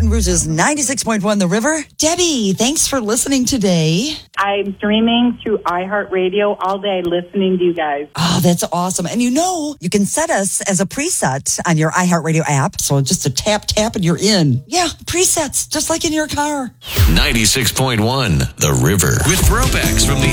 Baton Rouge's 96.1 The River. Debbie, thanks for listening today. I'm streaming through iHeartRadio all day listening to you guys. Oh, that's awesome. And you can set us as a preset on your iHeartRadio app. So just a tap and you're in. Yeah, presets, just like in your car. 96.1 The River. With throwbacks from the